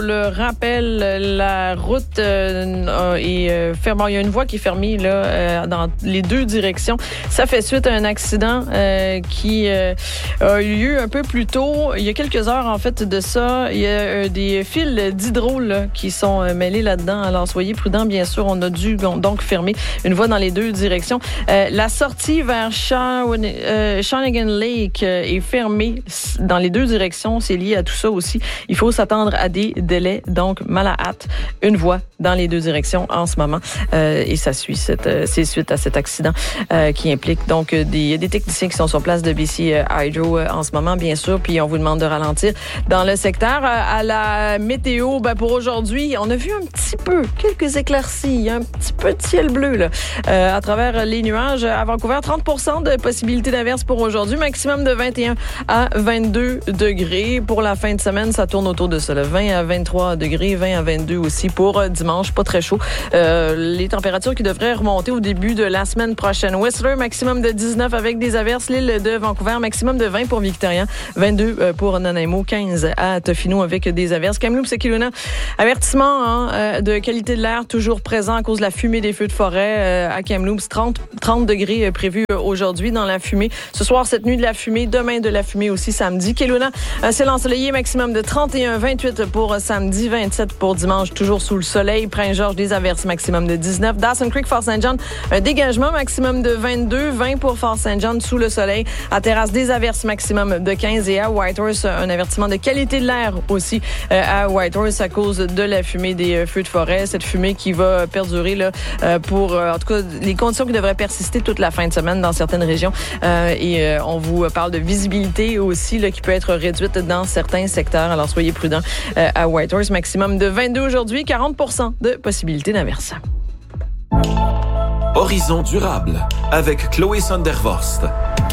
Le rappel, la route est fermée. Il y a une voie qui est fermée là, dans les deux directions. Ça fait suite à un accident qui a eu lieu un peu plus tôt. Il y a quelques heures, en fait, de ça. Il y a des fils d'hydro là, qui sont mêlés là-dedans. Alors, soyez prudents, bien sûr. On a dû donc fermer une voie dans les deux directions. La sortie vers Shawnigan Lake est fermée dans les deux directions. C'est lié à tout ça aussi. Il faut s'attendre à des délai, donc mal à hâte, une voie dans les deux directions en ce moment. Et ça suit c'est suite à cet accident qui implique donc des techniciens qui sont sur place de BC Hydro en ce moment, bien sûr, puis on vous demande de ralentir dans le secteur. À la météo, pour aujourd'hui, on a vu un petit peu, quelques éclaircies, un petit peu de ciel bleu là, à travers les nuages. À Vancouver, 30% de possibilité d'averse pour aujourd'hui, maximum de 21 à 22 degrés. Pour la fin de semaine, ça tourne autour de ça, là, 20 à 23 degrés, 20 à 22 aussi pour dimanche, pas très chaud. Les températures qui devraient remonter au début de la semaine prochaine. Whistler, maximum de 19 avec des averses. L'île de Vancouver, maximum de 20 pour Victoria, 22 pour Nanaimo, 15 à Tofino avec des averses. Kamloops et Kelowna, avertissement de qualité de l'air toujours présent à cause de la fumée des feux de forêt. À Kamloops, 30 degrés prévus aujourd'hui dans la fumée. Ce soir, cette nuit de la fumée, demain de la fumée aussi samedi. Kelowna, ciel ensoleillé, maximum de 31, 28 pour samedi, 27 pour dimanche, toujours sous le soleil. Prince-Georges, des averses, maximum de 19. Dawson Creek, Fort Saint-John, un dégagement, maximum de 22, 20 pour Fort Saint-John, sous le soleil. À Terrasse, des averses, maximum de 15. Et à Whitehorse, un avertissement de qualité de l'air aussi à Whitehorse à cause de la fumée des feux de forêt. Cette fumée qui va perdurer là, pour, en tout cas, les conditions qui devraient persister toute la fin de semaine dans certaines régions. Et on vous parle de visibilité aussi là, qui peut être réduite dans certains secteurs. Alors, soyez prudents à Whitehorse. Maximum de 22 aujourd'hui, 40% de possibilité d'averse. Horizon durable avec Chloé Sondervorst.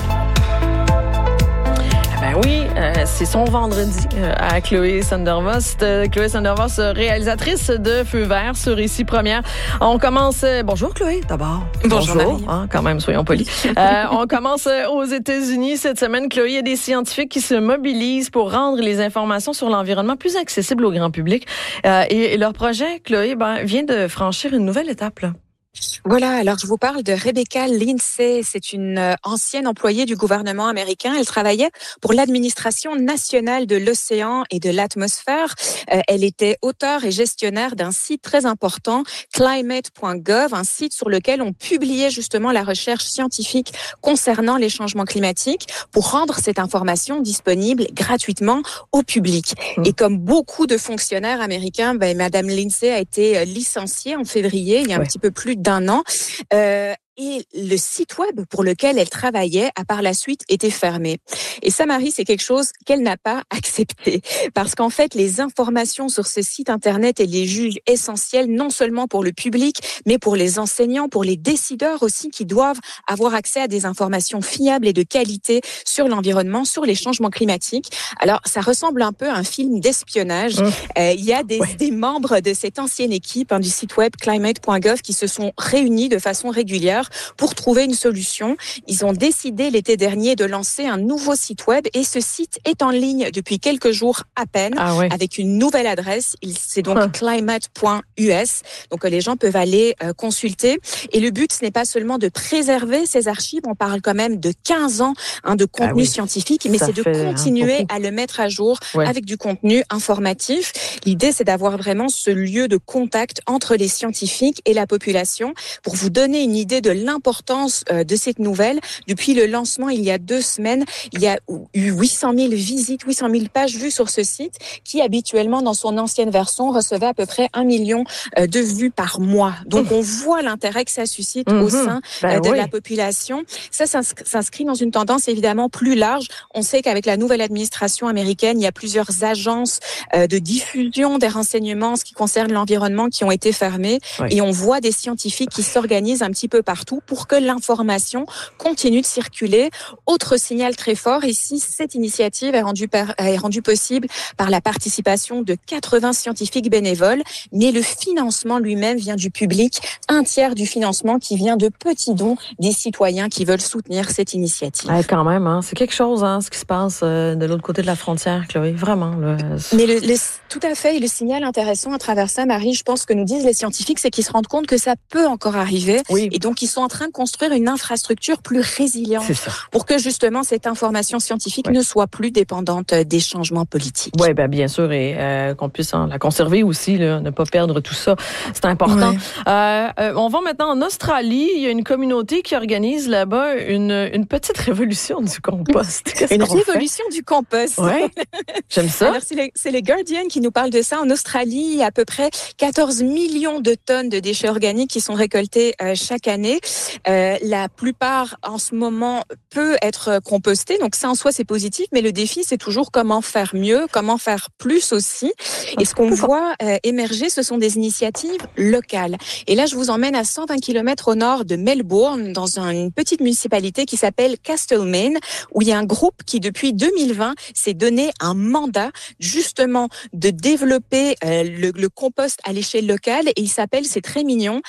Oui, c'est son vendredi à Chloé Sondervorst. Chloé Sondervorst, réalisatrice de Feu vert sur Ici Première. On commence... bonjour Chloé, d'abord. Bonjour. Quand même, soyons polis. On commence aux États-Unis cette semaine. Chloé, il y a des scientifiques qui se mobilisent pour rendre les informations sur l'environnement plus accessibles au grand public. Et leur projet, Chloé, vient de franchir une nouvelle étape, là. Voilà, alors je vous parle de Rebecca Lindsay. C'est une ancienne employée du gouvernement américain. Elle travaillait pour l'administration nationale de l'océan et de l'atmosphère. Elle était auteure et gestionnaire d'un site très important, climate.gov, un site sur lequel on publiait justement la recherche scientifique concernant les changements climatiques pour rendre cette information disponible gratuitement au public. Et comme beaucoup de fonctionnaires américains, Madame Lindsay a été licenciée en février, il y a un petit peu plus d'un an. Et le site web pour lequel elle travaillait a par la suite été fermé. Et ça, Marie, c'est quelque chose qu'elle n'a pas accepté. Parce qu'en fait, les informations sur ce site Internet, elle les juge essentielles non seulement pour le public, mais pour les enseignants, pour les décideurs aussi qui doivent avoir accès à des informations fiables et de qualité sur l'environnement, sur les changements climatiques. Alors, ça ressemble un peu à un film d'espionnage. Il y a des membres de cette ancienne équipe du site web climate.gov qui se sont réunis de façon régulière pour trouver une solution. Ils ont décidé l'été dernier de lancer un nouveau site web et ce site est en ligne depuis quelques jours à peine avec une nouvelle adresse. C'est donc climate.us. Donc les gens peuvent aller consulter. Et le but, ce n'est pas seulement de préserver ces archives. On parle quand même de 15 ans de contenu scientifique, mais c'est de continuer à le mettre à jour avec du contenu informatif. L'idée, c'est d'avoir vraiment ce lieu de contact entre les scientifiques et la population. Pour vous donner une idée de l'importance de cette nouvelle, depuis le lancement il y a 2 semaines, il y a eu 800 000 visites, 800 000 pages vues sur ce site qui habituellement dans son ancienne version recevait à peu près 1 million de vues par mois. Donc on voit l'intérêt que ça suscite au sein de la population. Ça s'inscrit dans une tendance évidemment plus large. On sait qu'avec la nouvelle administration américaine, il y a plusieurs agences de diffusion des renseignements en ce qui concerne l'environnement qui ont été fermées et on voit des scientifiques qui s'organisent un petit peu partout partout pour que l'information continue de circuler. Autre signal très fort ici, cette initiative est rendue possible par la participation de 80 scientifiques bénévoles, mais le financement lui-même vient du public, un tiers du financement qui vient de petits dons des citoyens qui veulent soutenir cette initiative. Ouais, quand même, hein, c'est quelque chose, hein, ce qui se passe de l'autre côté de la frontière, Chloé, vraiment. Là. Mais tout à fait, et le signal intéressant à travers ça, Marie, je pense que nous disent les scientifiques, c'est qu'ils se rendent compte que ça peut encore arriver, oui. Et donc ils sont en train de construire une infrastructure plus résiliente pour que justement cette information scientifique ne soit plus dépendante des changements politiques. Oui, bien sûr, et qu'on puisse la conserver aussi, là, ne pas perdre tout ça, c'est important. Ouais. On va maintenant en Australie, il y a une communauté qui organise là-bas une petite révolution du compost. Une révolution du compost. Oui, j'aime ça. Alors c'est les Guardian qui nous parlent de ça. En Australie, il y a à peu près 14 millions de tonnes de déchets organiques qui sont récoltés chaque année. La plupart, en ce moment, peut être compostés. Donc ça, en soi, c'est positif. Mais le défi, c'est toujours comment faire mieux, comment faire plus aussi. Et ce qu'on voit émerger, ce sont des initiatives locales. Et là, je vous emmène à 120 km au nord de Melbourne, dans une petite municipalité qui s'appelle Castlemaine, où il y a un groupe qui, depuis 2020, s'est donné un mandat, justement, de développer le compost à l'échelle locale. Et il s'appelle, c'est très mignon,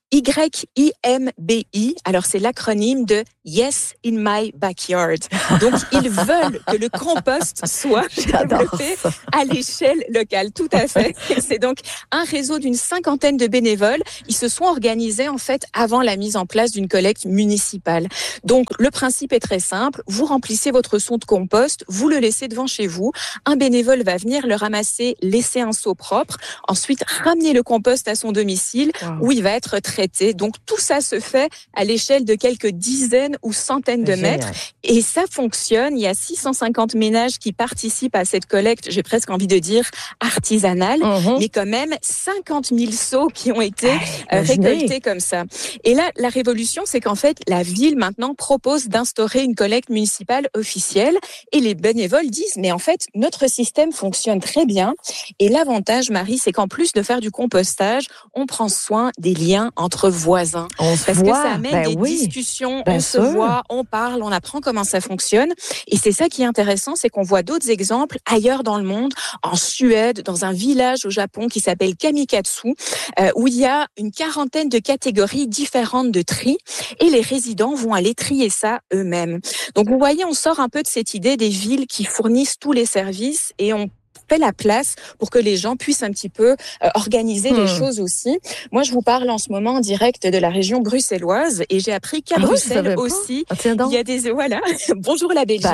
YIMBI, alors c'est l'acronyme de Yes in My Backyard. Donc ils veulent que le compost soit développé à l'échelle locale, tout à fait. C'est donc un réseau d'une 50aine de bénévoles. Ils se sont organisés en fait avant la mise en place d'une collecte municipale. Donc le principe est très simple, vous remplissez votre seau de compost, vous le laissez devant chez vous, un bénévole va venir le ramasser, laisser un seau propre, ensuite ramener le compost à son domicile où il va être traité. Donc tout ça se fait à l'échelle de quelques dizaines ou centaines de mètres. Et ça fonctionne. Il y a 650 ménages qui participent à cette collecte, j'ai presque envie de dire artisanale, mais quand même 50 000 seaux qui ont été récoltés comme ça. Et là, la révolution, c'est qu'en fait, la ville maintenant propose d'instaurer une collecte municipale officielle et les bénévoles disent, mais en fait, notre système fonctionne très bien. Et l'avantage, Marie, c'est qu'en plus de faire du compostage, on prend soin des liens entre voisins. Parce que ça amène des discussions, on se voit, on parle, on apprend comment ça fonctionne. Et c'est ça qui est intéressant, c'est qu'on voit d'autres exemples ailleurs dans le monde, en Suède, dans un village au Japon qui s'appelle Kamikatsu, où il y a une quarantaine de catégories différentes de tri et les résidents vont aller trier ça eux-mêmes. Donc vous voyez, on sort un peu de cette idée des villes qui fournissent tous les services et on fait la place pour que les gens puissent un petit peu organiser les choses aussi. Moi, je vous parle en ce moment en direct de la région bruxelloise et j'ai appris qu'à Bruxelles aussi, il y a des... Voilà, bonjour la Belgique.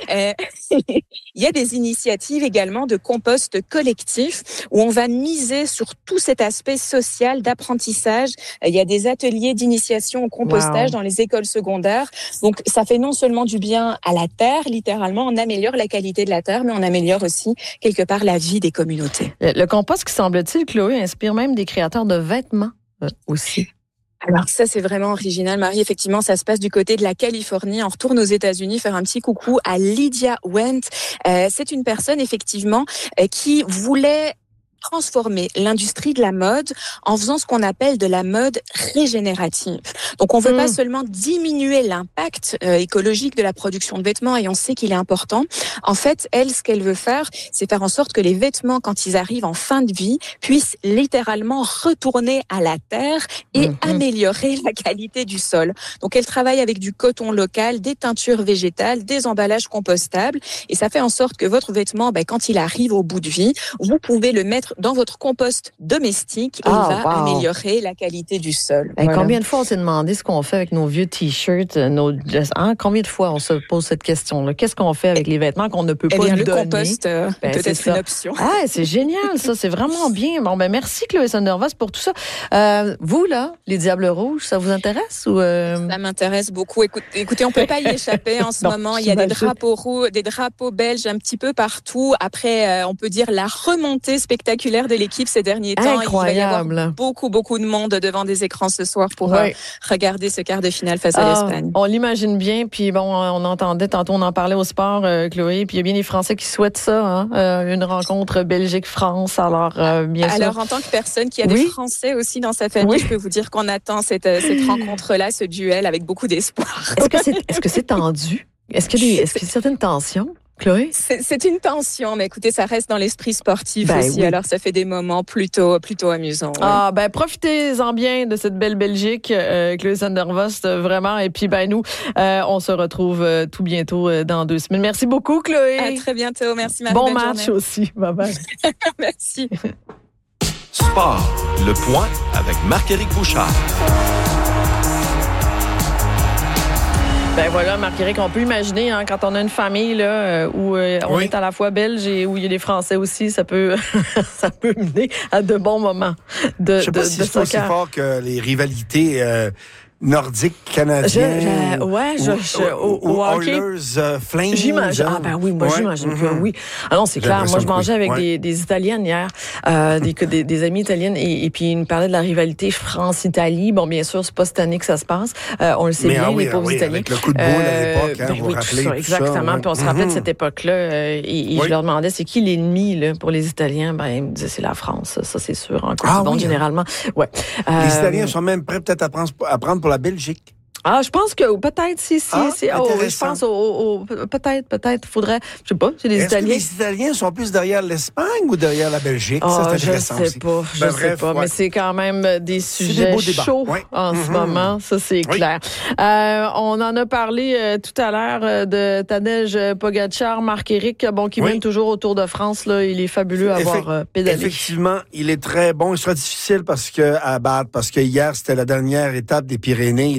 Il y a des initiatives également de compost collectif où on va miser sur tout cet aspect social d'apprentissage. Il y a des ateliers d'initiation au compostage dans les écoles secondaires. Donc, ça fait non seulement du bien à la terre, littéralement, on améliore la qualité de la terre, mais on améliore aussi quelque part la vie des communautés. Le compost, qui semble-t-il, Chloé, inspire même des créateurs de vêtements aussi. Alors ça, c'est vraiment original, Marie. Effectivement, ça se passe du côté de la Californie. On retourne aux États-Unis faire un petit coucou à Lydia Wendt. C'est une personne, effectivement, qui voulait transformer l'industrie de la mode en faisant ce qu'on appelle de la mode régénérative. Donc, on veut pas seulement diminuer l'impact écologique de la production de vêtements, et on sait qu'il est important. En fait, elle, ce qu'elle veut faire, c'est faire en sorte que les vêtements, quand ils arrivent en fin de vie, puissent littéralement retourner à la terre et améliorer la qualité du sol. Donc, elle travaille avec du coton local, des teintures végétales, des emballages compostables, et ça fait en sorte que votre vêtement, quand il arrive au bout de vie, vous pouvez le mettre dans votre compost domestique et il va améliorer la qualité du sol. Voilà. Combien de fois on s'est demandé ce qu'on fait avec nos vieux t-shirts, combien de fois on se pose cette question-là? Qu'est-ce qu'on fait avec les vêtements qu'on ne peut pas donner? Le compost peut être une option. Ah, c'est génial, ça, c'est vraiment bien. Bon, merci Chloé Sondervoss pour tout ça. Vous, là, les Diables Rouges, ça vous intéresse ou Ça m'intéresse beaucoup. Écoutez, on peut pas y échapper en ce moment. Il y a des drapeaux belges un petit peu partout. Après, on peut dire la remontée spectaculaire spectaculaire de l'équipe ces derniers temps. Incroyable. Il va y avoir beaucoup de monde devant des écrans ce soir pour regarder ce quart de finale face à l'Espagne. On l'imagine bien. Puis bon, on entendait tantôt, on en parlait au sport, Chloé. Puis il y a bien des Français qui souhaitent ça, une rencontre Belgique-France. Alors, bien sûr. Alors, en tant que personne qui a des Français aussi dans sa famille, je peux vous dire qu'on attend cette rencontre-là, ce duel, avec beaucoup d'espoir. Est-ce que c'est tendu? Est-ce qu'il y a certaines tensions? Chloé? C'est une tension, mais écoutez, ça reste dans l'esprit sportif aussi, alors ça fait des moments plutôt amusants. Profitez-en bien de cette belle Belgique, Chloé Sandervost, vraiment. Et puis, nous, on se retrouve tout bientôt dans 2 semaines. Merci beaucoup, Chloé. À très bientôt. Merci, Marie. Bon match aussi. Bye-bye. Merci. Sport, le point avec Marc-Éric Bouchard. Voilà, Marc-Éric, on peut imaginer, quand on a une famille là, où on est à la fois belge et où il y a des Français aussi, ça peut mener à de bons moments de soccer. Je sais pas si c'est aussi fort que les rivalités nordiques canadiens ou Oilers Flames. J'imagine. J'imagine que oui. Ah non, c'est clair. Moi, je mangeais avec des Italiennes hier, des amies italiennes, et puis ils me parlaient de la rivalité France-Italie. Bon, bien sûr, c'est pas cette année que ça se passe. On le sait bien, les pauvres Italiens. Avec le coup de boule à l'époque, vous rappelez tout exactement. Ça, puis on se rappelait de cette époque-là, et je leur demandais c'est qui l'ennemi là pour les Italiens. Ils me disaient c'est la France. Ça c'est sûr. En Coupe du Monde, généralement. Ouais. Les Italiens sont même prêts peut-être à prendre pour la Belgique. Je pense que peut-être si je pense peut-être faudrait, je sais pas, c'est les Italiens. Est-ce que les Italiens sont plus derrière l'Espagne ou derrière la Belgique? Ça, c'est intéressant je sais pas, mais c'est quand même des sujets chauds en ce moment, ça c'est clair. On en a parlé tout à l'heure de Tadej Pogačar, Marc-Éric, qui mène toujours au Tour de France là, il est fabuleux à avoir pédalé. Effectivement, il est très bon, il sera difficile à battre parce que hier c'était la dernière étape des Pyrénées,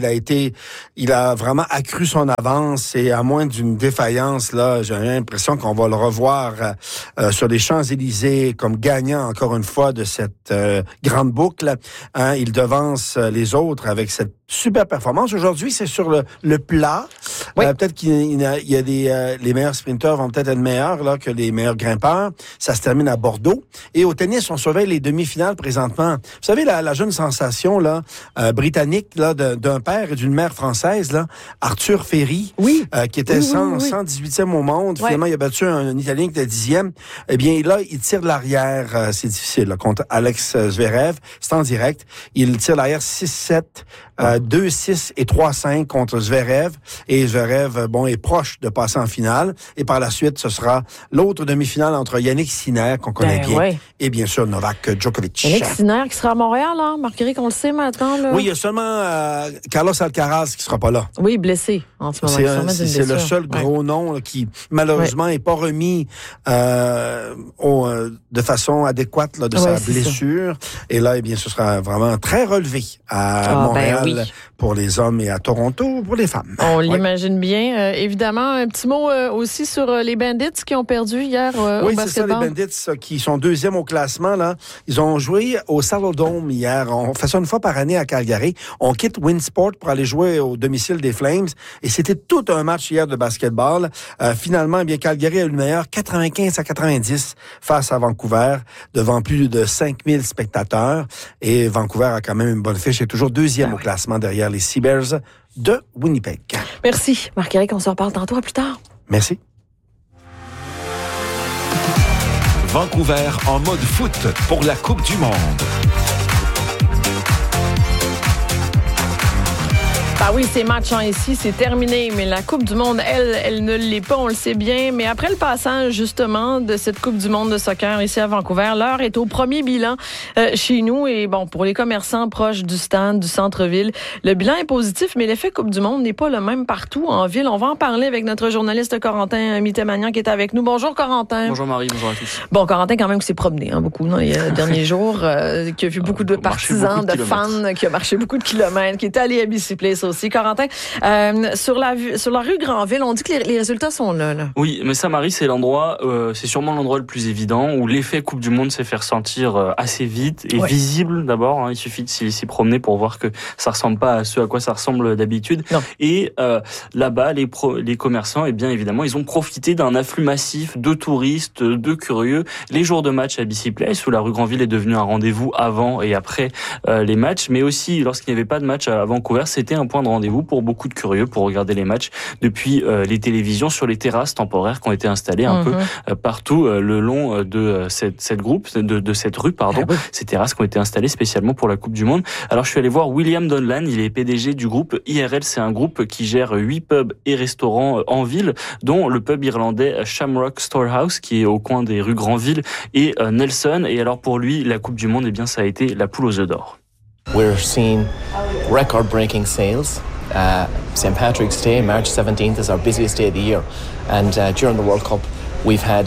il a vraiment accru son avance et à moins d'une défaillance, là, j'ai l'impression qu'on va le revoir sur les Champs-Élysées comme gagnant encore une fois de cette grande boucle. Il devance les autres avec cette super performance. Aujourd'hui, c'est sur le plat. Peut-être qu'il y a les meilleurs sprinteurs vont peut-être être meilleurs là, que les meilleurs grimpeurs. Ça se termine à Bordeaux. Et au tennis, on surveille les demi-finales présentement. Vous savez, la jeune sensation là, britannique là, d'un père et d'une mère française, là, Arthur Ferry, qui était 118e au monde. Finalement, il a battu un Italien qui était 10e. Eh bien, là, il tire de l'arrière. C'est difficile là, contre Alex Zverev. C'est en direct. Il tire de l'arrière 6-7. 2-6 et 3-5 contre Zverev. Et Zverev, est proche de passer en finale. Et par la suite, ce sera l'autre demi-finale entre Yannick Sinner, qu'on connaît bien, et bien sûr Novak Djokovic. Yannick Sinner qui sera à Montréal, hein? Marc-Éric, on le sait maintenant. Là. Oui, il y a seulement Carlos Alcaraz qui sera pas là. Oui, blessé en ce moment. C'est le seul gros nom là, qui, malheureusement, n'est pas remis de façon adéquate là, de sa blessure. Et là, eh bien, ce sera vraiment très relevé à Montréal pour les hommes et à Toronto pour les femmes. On l'imagine bien. Évidemment, un petit mot aussi sur les Bandits qui ont perdu hier au basketball. Oui, c'est ça, les Bandits qui sont 2e au classement. Là. Ils ont joué au Saddledome hier. On fait ça une fois par année à Calgary. On quitte Winsport pour aller jouer au domicile des Flames. Et c'était tout un match hier de basketball. Finalement, Calgary a eu le meilleur 95-90 face à Vancouver, devant plus de 5000 spectateurs. Et Vancouver a quand même une bonne fiche. Il est toujours 2e au classement derrière les Seabears de Winnipeg. Merci, Marc-Éric. On se reparle tantôt. À plus tard. Merci. Vancouver en mode foot pour la Coupe du Monde. Oui, ces matchs ici, c'est terminé, mais la Coupe du Monde, elle ne l'est pas, on le sait bien. Mais après le passage, justement, de cette Coupe du Monde de soccer ici à Vancouver, l'heure est au premier bilan chez nous. Et pour les commerçants proches du stade, du centre-ville, le bilan est positif, mais l'effet Coupe du Monde n'est pas le même partout en ville. On va en parler avec notre journaliste Corentin Mittemagnan qui est avec nous. Bonjour, Corentin. Bonjour, Marie. Bonjour à tous. Corentin, quand même, qui s'est promené beaucoup dans les derniers jours, qui a vu beaucoup de partisans, de fans, qui a marché beaucoup de kilomètres, qui est allé à BC Place aussi. Corentin, sur la rue Granville, on dit que les résultats sont là. Oui, mais ça, Marie, c'est sûrement l'endroit le plus évident où l'effet Coupe du Monde s'est fait ressentir assez vite et visible d'abord. Il suffit de s'y promener pour voir que ça ressemble pas à ce à quoi ça ressemble d'habitude. Non. Et là-bas, les commerçants, bien évidemment, ils ont profité d'un afflux massif de touristes, de curieux. Les jours de match à BC Place, où la rue Granville est devenue un rendez-vous avant et après les matchs, mais aussi lorsqu'il n'y avait pas de match à Vancouver, c'était un point de rendez-vous pour beaucoup de curieux pour regarder les matchs depuis les télévisions sur les terrasses temporaires qui ont été installées un peu partout le long de cette rue, ces terrasses qui ont été installées spécialement pour la Coupe du Monde. Alors je suis allé voir William Donlan, il est PDG du groupe IRL, c'est un groupe qui gère 8 pubs et restaurants en ville, dont le pub irlandais Shamrock Storehouse qui est au coin des rues Granville et Nelson. Et alors pour lui, la Coupe du Monde, ça a été la poule aux œufs d'or. We're seeing record-breaking sales. St. Patrick's Day, March 17th, is our busiest day of the year. And during the World Cup, we've had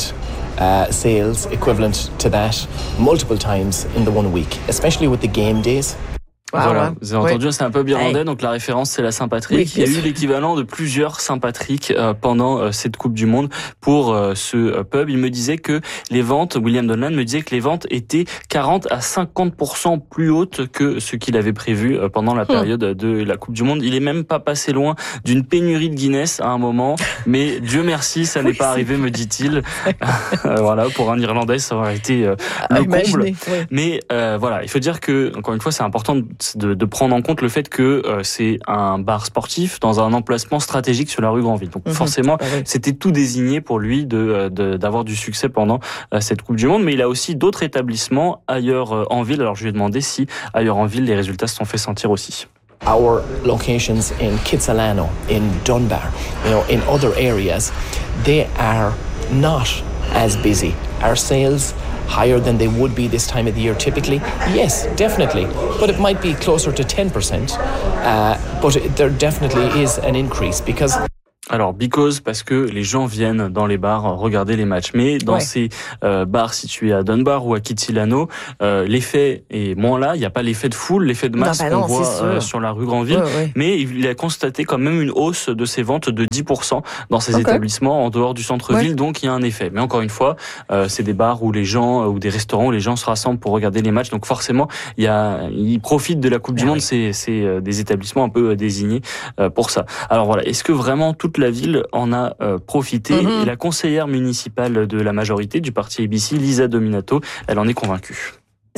sales equivalent to that multiple times in the 1 week, especially with the game days. Voilà, vous avez entendu, c'est un pub irlandais, donc la référence c'est la Saint-Patrick. Il y a eu l'équivalent de plusieurs Saint-Patrick pendant cette Coupe du Monde pour ce pub. Il me disait que les ventes, William Donlan me disait que les ventes étaient 40 à 50% plus hautes que ce qu'il avait prévu pendant la période de la Coupe du Monde. Il est même pas passé loin d'une pénurie de Guinness à un moment, mais Dieu merci, ça n'est pas arrivé, me dit-il. Voilà, pour un Irlandais, ça aurait été le comble. Mais voilà, il faut dire que, encore une fois, c'est important de prendre en compte le fait que c'est un bar sportif dans un emplacement stratégique sur la rue Granville. Donc forcément, c'était tout désigné pour lui d'avoir du succès pendant cette Coupe du Monde. Mais il a aussi d'autres établissements ailleurs en ville. Alors je lui ai demandé si ailleurs en ville, les résultats se sont fait sentir aussi. Our locations in Kitsilano, in Dunbar, in other areas, they are not as busy. Our sales higher than they would be this time of the year typically? Yes, definitely. But it might be closer to 10%. But there definitely is an increase because... Alors, parce que les gens viennent dans les bars regarder les matchs. Mais dans ces bars situés à Dunbar ou à Kitsilano, l'effet est moins là. Il n'y a pas l'effet de foule, l'effet de masse qu'on voit sur la rue Granville. Mais il a constaté quand même une hausse de ses ventes de 10% dans ces établissements en dehors du centre-ville. Donc, il y a un effet. Mais encore une fois, c'est des bars où les gens, ou des restaurants où les gens se rassemblent pour regarder les matchs. Donc, forcément, ils profitent de la Coupe du Monde. C'est des établissements un peu désignés pour ça. Alors voilà, est-ce que vraiment toute la ville en a profité et la conseillère municipale de la majorité du parti ABC, Lisa Dominato, elle en est convaincue.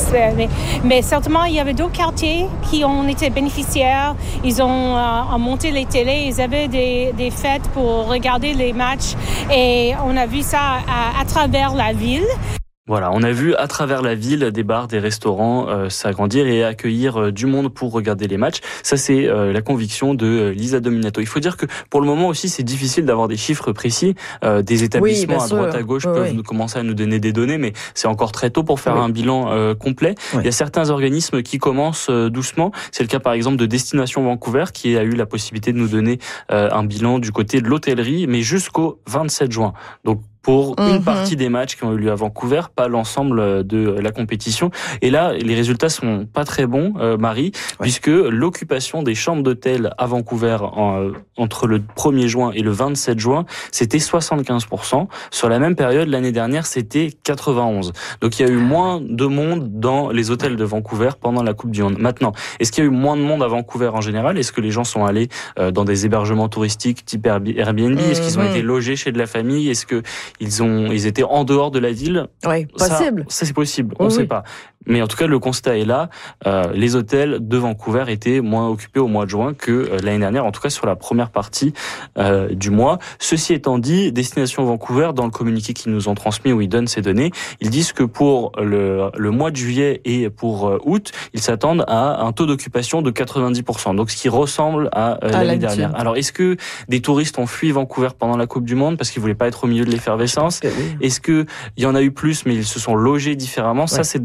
Mais certainement, il y avait d'autres quartiers qui ont été bénéficiaires. Ils ont monté les télés, ils avaient des fêtes pour regarder les matchs et on a vu ça à travers la ville. Voilà, on a vu à travers la ville des bars, des restaurants s'agrandir et accueillir du monde pour regarder les matchs. Ça, c'est la conviction de Lisa Dominato. Il faut dire que pour le moment aussi, c'est difficile d'avoir des chiffres précis. Des établissements à droite à gauche peuvent commencer à nous donner des données, mais c'est encore très tôt pour faire un bilan complet. Il y a certains organismes qui commencent doucement. C'est le cas par exemple de Destination Vancouver qui a eu la possibilité de nous donner un bilan du côté de l'hôtellerie, mais jusqu'au 27 juin. Donc pour une partie des matchs qui ont eu lieu à Vancouver, pas l'ensemble de la compétition. Et là, les résultats sont pas très bons, Marie, puisque l'occupation des chambres d'hôtel à Vancouver entre le 1er juin et le 27 juin, c'était 75%. Sur la même période, l'année dernière, c'était 91%. Donc il y a eu moins de monde dans les hôtels de Vancouver pendant la Coupe du Monde. Maintenant, est-ce qu'il y a eu moins de monde à Vancouver en général? Est-ce que les gens sont allés dans des hébergements touristiques type Airbnb? Est-ce qu'ils ont été logés chez de la famille? Est-ce que ils étaient en dehors de la ville. Oui, possible. Ça c'est possible, on ne sait pas. Mais en tout cas, le constat est là. Les hôtels de Vancouver étaient moins occupés au mois de juin que l'année dernière, en tout cas sur la première partie du mois. Ceci étant dit, Destination Vancouver, dans le communiqué qu'ils nous ont transmis où ils donnent ces données, ils disent que pour le mois de juillet et pour août, ils s'attendent à un taux d'occupation de 90%. Donc ce qui ressemble à l'année dernière. Alors est-ce que des touristes ont fui Vancouver pendant la Coupe du Monde parce qu'ils voulaient pas être au milieu de l'effervescence? Est-ce que il y en a eu plus, mais ils se sont logés différemment? Ça c'est des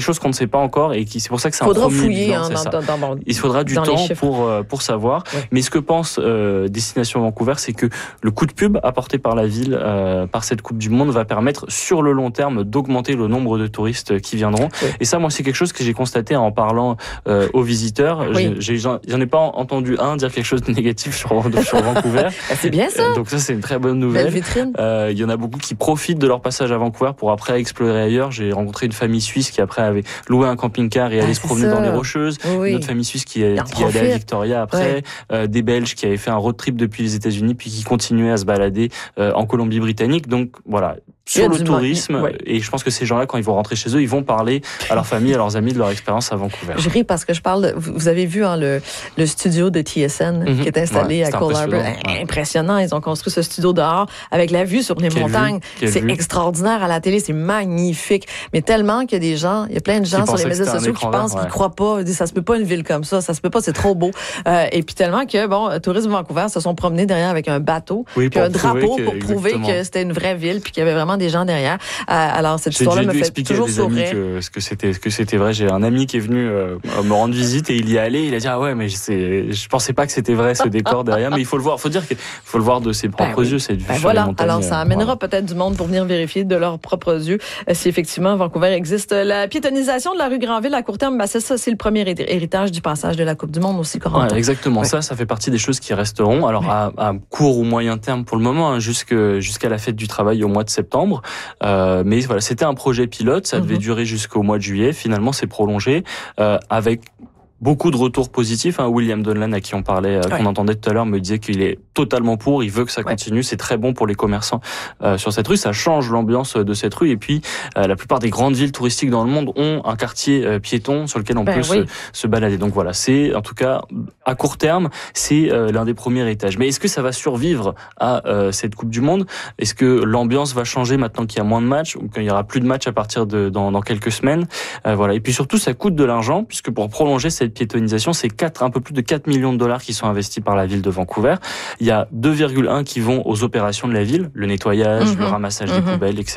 choses qu'on ne sait pas encore et c'est pour ça que c'est un premier fouiller, bilan. Il faudra du temps pour savoir. Oui. Mais ce que pense Destination Vancouver, c'est que le coup de pub apporté par la ville, par cette Coupe du Monde, va permettre sur le long terme d'augmenter le nombre de touristes qui viendront. Oui. Et ça, moi, c'est quelque chose que j'ai constaté en parlant aux visiteurs. Oui. J'en ai pas entendu un dire quelque chose de négatif sur Vancouver. C'est bien ça. Donc ça, c'est une très bonne nouvelle. Belle vitrine. Il y en a beaucoup qui profitent de leur passage à Vancouver pour après explorer ailleurs. J'ai rencontré une famille suisse qui après avait loué un camping-car et allait se promener dans les Rocheuses. Oui. Une autre famille suisse qui allait à Victoria après. Ouais. Des Belges qui avaient fait un road trip depuis les États-Unis puis qui continuaient à se balader en Colombie-Britannique. Donc voilà. Sur le tourisme, et je pense que ces gens-là, quand ils vont rentrer chez eux, ils vont parler à leur famille, à leurs amis de leur expérience à Vancouver. Je ris parce que je parle, vous avez vu le studio de TSN qui est installé à Cole Harbour. Impressionnant, ils ont construit ce studio dehors avec la vue sur les montagnes. C'est extraordinaire à la télé, c'est magnifique. Mais tellement qu'il y a des gens, il y a plein de gens sur les médias sociaux qui pensent qu'ils croient pas, ils disent ça se peut pas une ville comme ça se peut pas, c'est trop beau. Et puis tellement que, Tourisme Vancouver se sont promenés derrière avec un bateau, puis un drapeau pour prouver que c'était une vraie ville, puis qu'il y avait vraiment des gens derrière. Alors cette histoire-là me fait toujours sourire. Que c'était vrai. J'ai un ami qui est venu me rendre visite et il y est allé. Il a dit mais je pensais pas que c'était vrai ce décor derrière, mais il faut le voir. Faut dire qu'il faut le voir de ses propres yeux cette vue sur les montagnes. Alors ça amènera peut-être du monde pour venir vérifier de leurs propres yeux si effectivement Vancouver existe. La piétonisation de la rue Granville à court terme, c'est le premier héritage du passage de la Coupe du Monde aussi. Exactement. Ça fait partie des choses qui resteront. Alors à court ou moyen terme pour le moment, jusqu'à la fête du travail au mois de septembre. Mais voilà, c'était un projet pilote, ça devait durer jusqu'au mois de juillet. Finalement, c'est prolongé avec beaucoup de retours positifs. William Donlan, à qui on parlait, qu'on entendait tout à l'heure, me disait qu'il est totalement pour. Il veut que ça continue. C'est très bon pour les commerçants sur cette rue. Ça change l'ambiance de cette rue. Et puis, la plupart des grandes villes touristiques dans le monde ont un quartier piéton sur lequel on peut se balader. Donc voilà, c'est en tout cas à court terme, c'est l'un des premiers héritages. Mais est-ce que ça va survivre à cette Coupe du Monde ? Est-ce que l'ambiance va changer maintenant qu'il y a moins de matchs ou qu'il y aura plus de matchs à partir de dans quelques semaines ? Voilà. Et puis surtout, ça coûte de l'argent puisque pour prolonger cette piétonisation, c'est un peu plus de 4 millions de dollars qui sont investis par la ville de Vancouver. Il y a 2,1 qui vont aux opérations de la ville, le nettoyage, le ramassage des poubelles, etc.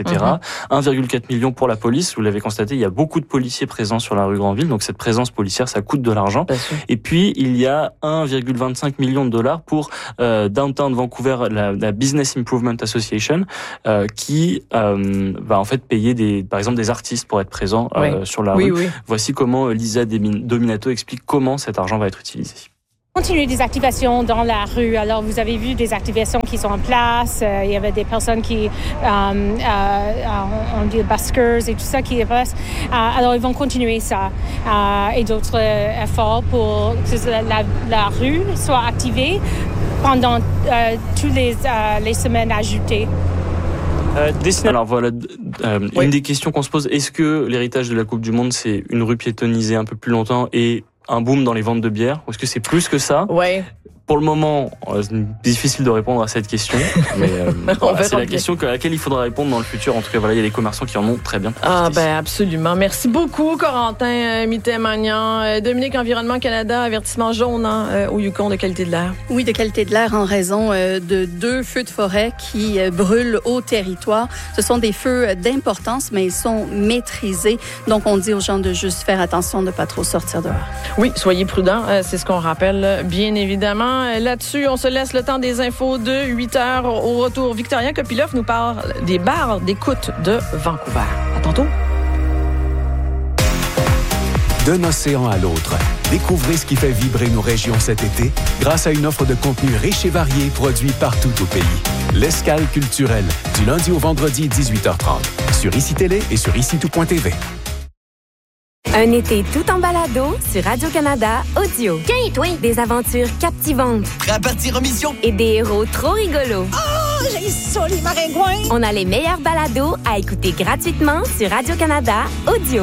1,4 million pour la police. Vous l'avez constaté, il y a beaucoup de policiers présents sur la rue Granville, donc cette présence policière, ça coûte de l'argent. Et puis, il y a 1,25 million de dollars pour Downtown Vancouver, la Business Improvement Association, qui va en fait payer par exemple des artistes pour être présents sur la rue. Voici comment Lisa Dominato explique comment cet argent va être utilisé. Continuer des activations dans la rue. Alors, vous avez vu des activations qui sont en place. Il y avait des personnes qui on dit buskers et tout ça qui est place. Alors, ils vont continuer ça et d'autres efforts pour que la rue soit activée pendant toutes les semaines ajoutées. Alors voilà, une des questions qu'on se pose, est-ce que l'héritage de la Coupe du Monde, c'est une rue piétonisée un peu plus longtemps et un boom dans les ventes de bière, ou est-ce que c'est plus que ça ? Pour le moment, c'est difficile de répondre à cette question, mais c'est la question à laquelle il faudra répondre dans le futur. En tout cas, voilà, il y a des commerçants qui en ont très bien profité. Absolument. Merci beaucoup, Corentin Mité-Magnan. Dominique, Environnement Canada, avertissement jaune au Yukon de qualité de l'air. Oui, de qualité de l'air en raison de 2 feux de forêt qui brûlent au territoire. Ce sont des feux d'importance, mais ils sont maîtrisés. Donc, on dit aux gens de juste faire attention de ne pas trop sortir dehors. Oui, soyez prudents. C'est ce qu'on rappelle, bien évidemment. Là-dessus, on se laisse le temps des infos de 8h. Au retour, Victoria Kopilov nous parle des bars d'écoute de Vancouver. À tantôt. D'un océan à l'autre, découvrez ce qui fait vibrer nos régions cet été grâce à une offre de contenu riche et varié produit partout au pays. L'Escale culturelle, du lundi au vendredi 18h30, sur ICI Télé et sur ICI2.tv. Un été tout en balado sur Radio-Canada Audio. Des aventures captivantes. Prêt à partir en mission? Et des héros trop rigolos. Oh, j'ai ça, les maringouins! On a les meilleurs balados à écouter gratuitement sur Radio-Canada Audio.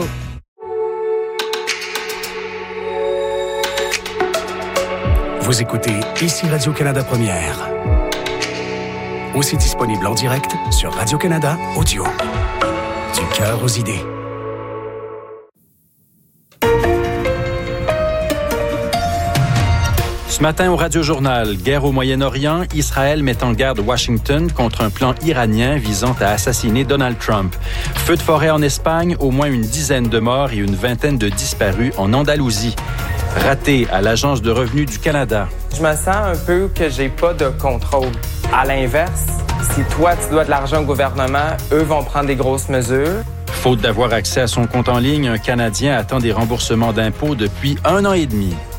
Vous écoutez ici Radio-Canada Première. Aussi disponible en direct sur Radio-Canada Audio. Du cœur aux idées. Ce matin au Radio-Journal, guerre au Moyen-Orient, Israël met en garde Washington contre un plan iranien visant à assassiner Donald Trump. Feu de forêt en Espagne, au moins une dizaine de morts et une vingtaine de disparus en Andalousie. Raté à l'Agence de revenus du Canada. Je me sens un peu que j'ai pas de contrôle. À l'inverse, si toi, tu dois de l'argent au gouvernement, eux vont prendre des grosses mesures. Faute d'avoir accès à son compte en ligne, un Canadien attend des remboursements d'impôts depuis 1 an et demi.